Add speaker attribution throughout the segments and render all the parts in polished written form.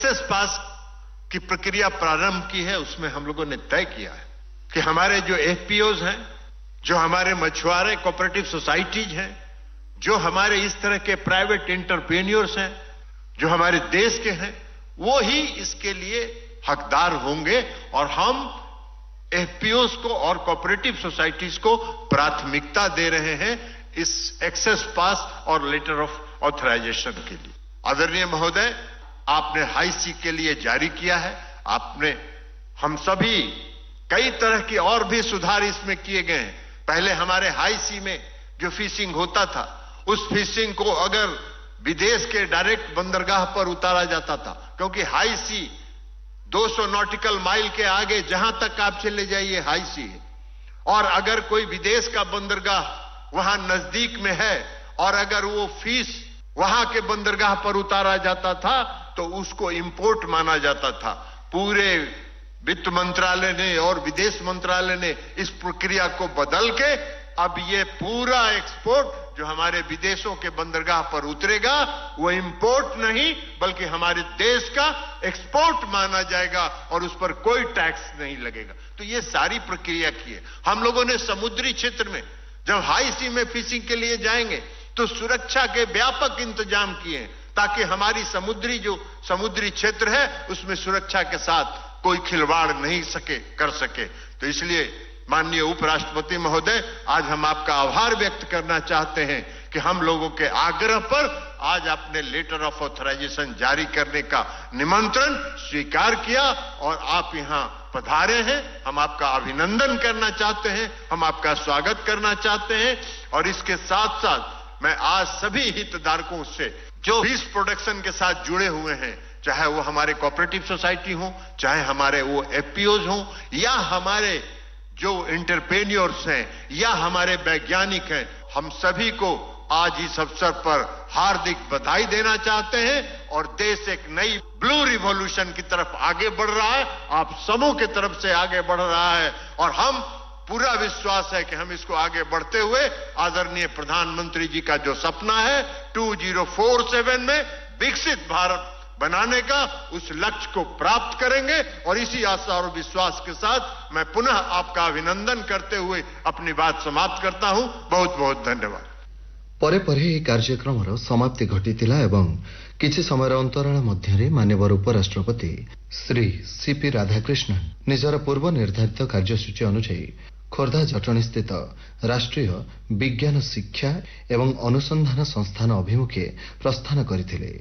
Speaker 1: Access पास की प्रक्रिया प्रारंभ की है, उसमें हम लोगों ने तय किया है कि हमारे जो एफपीओज हैं, जो हमारे मछुआरे कोऑपरेटिव सोसाइटीज हैं, जो हमारे इस तरह के प्राइवेट एंटरप्रेन्योर्स हैं, जो हमारे देश के हैं, वो ही इसके लिए हकदार होंगे और हम एफपीओज को और कोऑपरेटिव सोसाइटीज को प्राथमिकता दे रहे हैं इस एक्सेस पास और लेटर ऑफ ऑथराइजेशन के लिए। आदरणीय महोदय, आपने हाई सी के लिए जारी किया है, आपने हम सभी कई तरह की और भी सुधार इसमें किए गए हैं। पहले हमारे हाई सी में जो फिशिंग होता था, उस फिशिंग को अगर विदेश के डायरेक्ट बंदरगाह पर उतारा जाता था, क्योंकि हाई सी 200 नॉटिकल माइल के आगे जहां तक आप चले जाइए हाई सी है, और अगर कोई विदेश का बंदरगाह वहां नजदीक में है और अगर वो फिश वहां के बंदरगाह पर उतारा जाता था तो उसको इंपोर्ट माना जाता था। पूरे वित्त मंत्रालय ने और विदेश मंत्रालय ने इस प्रक्रिया को बदल के अब ये पूरा एक्सपोर्ट जो हमारे विदेशों के बंदरगाह पर उतरेगा वो इंपोर्ट नहीं बल्कि हमारे देश का एक्सपोर्ट माना जाएगा और उस पर कोई टैक्स नहीं लगेगा। तो ये सारी प्रक्रिया की है। हम लोगों ने समुद्री क्षेत्र में जब हाई सी में फिशिंग के लिए जाएंगे तो सुरक्षा के व्यापक इंतजाम किए हैं ताकि हमारी समुद्री क्षेत्र है उसमें सुरक्षा के साथ कोई खिलवाड़ नहीं कर सके। तो इसलिए माननीय उपराष्ट्रपति महोदय, आज हम आपका आभार व्यक्त करना चाहते हैं कि हम लोगों के आग्रह पर आज आपने लेटर ऑफ ऑथराइजेशन जारी करने का निमंत्रण स्वीकार किया और आप यहां पधारे हैं। हम आपका अभिनंदन करना चाहते हैं, हम आपका स्वागत करना चाहते हैं। और इसके साथ साथ मैं आज सभी हितधारकों से जो फिश प्रोडक्शन के साथ जुड़े हुए हैं, चाहे वो हमारे कोऑपरेटिव सोसाइटी हो, चाहे हमारे वो एफपीओज हो, या हमारे जो एंटरप्रेन्योर्स हैं, या हमारे वैज्ञानिक हैं, हम सभी को आज इस अवसर पर हार्दिक बधाई देना चाहते हैं। और देश एक नई ब्लू रिवॉल्यूशन की तरफ आगे बढ़ रहा है, आप सबों की तरफ से आगे बढ़ रहा है और हम पूरा विश्वास है कि हम इसको आगे बढ़ते हुए आदरणीय प्रधानमंत्री जी का जो सपना है 2047 में विकसित भारत बनाने का, उस लक्ष्य को प्राप्त करेंगे। और इसी आशा और विश्वास के साथ मैं पुनः आपका अभिनंदन करते हुए अपनी बात समाप्त करता हूं। बहुत बहुत धन्यवाद।
Speaker 2: परे परे ଏହି କାର୍ଯ୍ୟକ୍ରମର ସମାପ୍ତି ଘଟିଥିଲା ଏବଂ କିଛି ସମୟର ଅନ୍ତରାଳ ମଧ୍ୟରେ ମାନ୍ୟବର ଉପରାଷ୍ଟ୍ରପତି ଶ୍ରୀ ସିପି ରାଧାକ୍ରିଷ୍ଣନ୍ ନିଜର ପୂର୍ବ ନିର୍ଦ୍ଧାରିତ କାର୍ଯ୍ୟସୂଚୀ ଅନୁଯାୟୀ ଖୋର୍ଦ୍ଧା ଜଟଣୀସ୍ଥିତ ରାଷ୍ଟ୍ରୀୟ ବିଜ୍ଞାନ ଶିକ୍ଷା ଏବଂ ଅନୁସନ୍ଧାନ ସଂସ୍ଥାନ ଅଭିମୁଖେ ପ୍ରସ୍ଥାନ କରିଥିଲେ।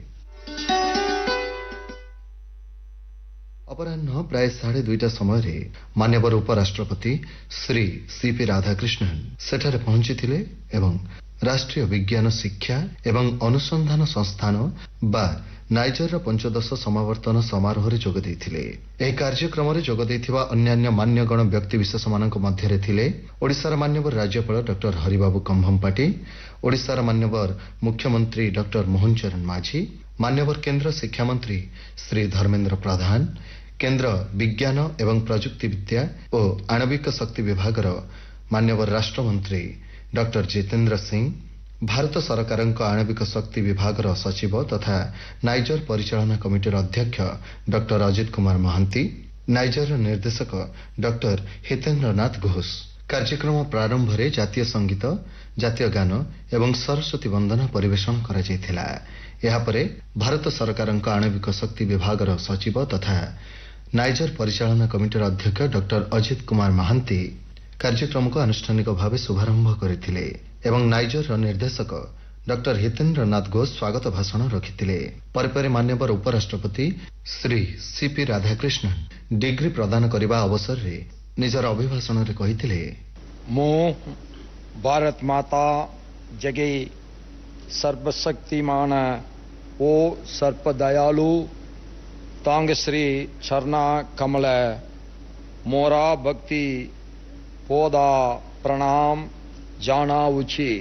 Speaker 2: अपराह्न प्राय 2:30 ସମୟରେ मान्यवर उपराष्ट्रपति श्री सीपी राधाकृष्णन सेଠାରେ पहुंचीथिले एवं राष्ट्रीय विज्ञान शिक्षा एवं अनुसंधान संस्थान बा नाइजर 15 समावर्तन समारोह रे जोग देथिले। एही कार्यक्रम रे जोग देथिबा अन्यान्य मान्यगण व्यक्तिविशेष मानक मध्यरे थिले ओडिशार मान्यवर राज्यपाल डॉक्टर हरिबाबू कंभमपाटी, ओडिशार मान्यवर मुख्यमंत्री डॉक्टर मोहन चरण माझी, मान्यवर केंद्र शिक्षा मंत्री श्री धर्मेंद्र प्रधान, केंद्र विज्ञान एवं प्रजुक्ति विद्या और आणविक शक्ति विभाग मान्यवर राष्ट्रमंत्री डॉक्टर जितेंद्र सिंह, भारत सरकार आणविक शक्ति विभाग सचिव तथा नाइजर परिचालना कमिटीर अध्यक्ष डॉक्टर अजित कुमार महांती, नाइजर निर्देशक डॉक्टर हितेन्द्र नाथ घोष। कार्यक्रम प्रारंभ में जातीय संगीत, जातीय गान एवं सरस्वती वंदना परिवेषण करा यापरे भारत सरकार आणविक शक्ति विभाग सचिव तथा नाइजर परिचालना कमिटीर अध्यक्ष डॉक्टर अजित कुमार महांती कार्यक्रम को आनुष्ठानिक भाव शुभारंभ करथिले एवं नाइजर निर्देशक डॉक्टर हितेन्द्र नाथ घोष स्वागत भाषण रखिथिले। परे मान्यवर उपराष्ट्रपति श्री सीपी राधाकृष्णन डिग्री प्रदान करने अवसर रे निजर अभिभाषण रे कहिथिले,
Speaker 3: मो भारत माता जगे सर्वशक्तिमान ओ सर्पदयालु तांग श्री चरना कमल मोरा भक्ति पोदा प्रणाम जाना उची।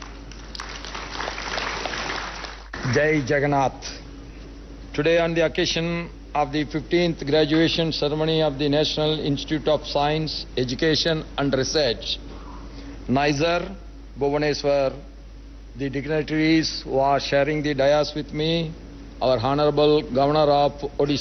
Speaker 3: जय Jagannath. Today on the occasion of the 15th graduation ceremony of the National Institute of Science, Education and Research, Niger, Bhubaneswar, the dignitaries who are sharing the dais with me, our Honorable Governor of Odisha,